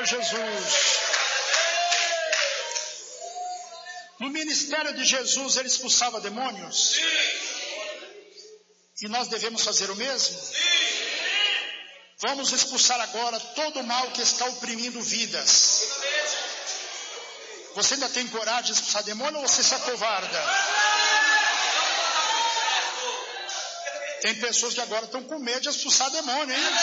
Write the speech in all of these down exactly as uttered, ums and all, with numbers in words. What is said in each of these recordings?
Jesus. No ministério de Jesus, ele expulsava demônios? E nós devemos fazer o mesmo? Vamos expulsar agora todo o mal que está oprimindo vidas. Você ainda tem coragem de expulsar demônio ou você se acovarda? Tem pessoas que agora estão com medo de expulsar demônio, hein?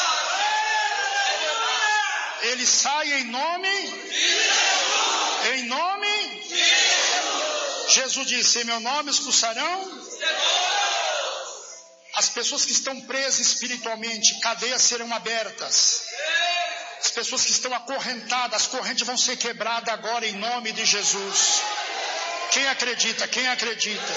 Ele sai em nome Em nome Jesus disse: em meu nome expulsarão. As pessoas que estão presas espiritualmente, cadeias serão abertas. As pessoas que estão acorrentadas, as correntes vão ser quebradas agora em nome de Jesus. Quem acredita? Quem acredita?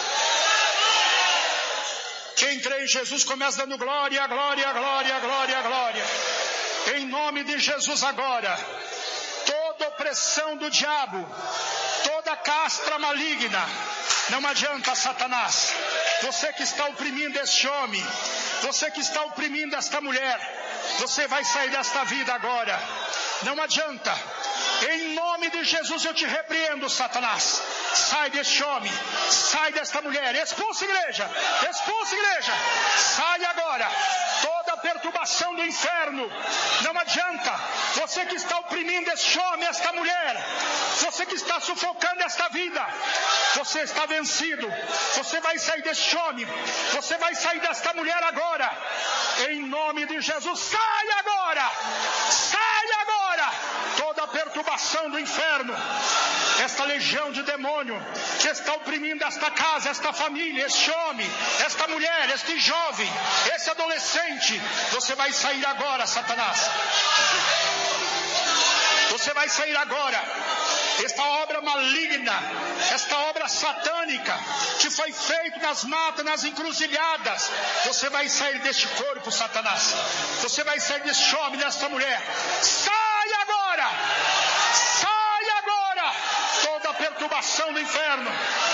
Quem crê em Jesus começa dando glória, glória, glória, glória, glória. Em nome de Jesus agora, toda opressão do diabo, toda castra maligna, não adianta, Satanás. Você que está oprimindo este homem, você que está oprimindo esta mulher, você vai sair desta vida agora. Não adianta. Em nome de Jesus eu te repreendo, Satanás. Sai deste homem, sai desta mulher, expulsa a igreja, expulsa a igreja, sai agora. Toda perturbação do inferno, não adianta. Você que está oprimindo este homem, esta mulher, você que está sufocando esta vida, você está vencido. Você vai sair deste homem, você vai sair desta mulher agora. Em nome de Jesus, sai agora, sai agora. Toda perturbação do inferno, esta legião de demônio que está oprimindo esta casa, esta família, este homem, esta mulher, este jovem, esse adolescente, você vai sair agora, Satanás. Você vai sair agora. Esta obra maligna, esta obra satânica que foi feita nas matas, nas encruzilhadas, você vai sair deste corpo, Satanás. Você vai sair deste homem, desta mulher. Sai agora! Sai agora! Toda perturbação do inferno,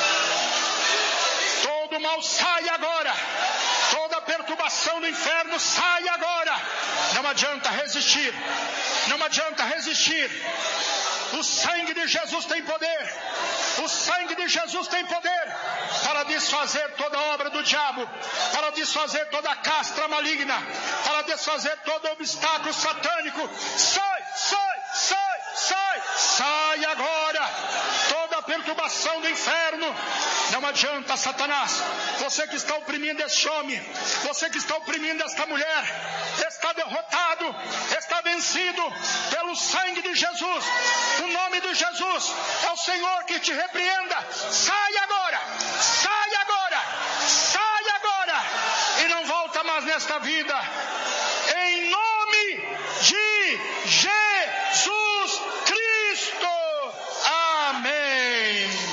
todo mal sai agora. Toda perturbação do inferno sai agora. Não adianta resistir. Não adianta resistir. O sangue de Jesus tem poder. O sangue de Jesus tem poder para desfazer toda a obra do diabo, para desfazer toda a castra maligna, para desfazer todo obstáculo satânico. Sai, sai, sai, sai, sai agora. Toda a perturbação do inferno. Não adianta, Satanás. Você que está oprimindo este homem, você que está oprimindo esta mulher, está derrotado, está vencido pelo sangue de Jesus. O nome de Jesus é o Senhor que te repreenda. Sai agora, sai agora, sai agora e não volta mais nesta vida.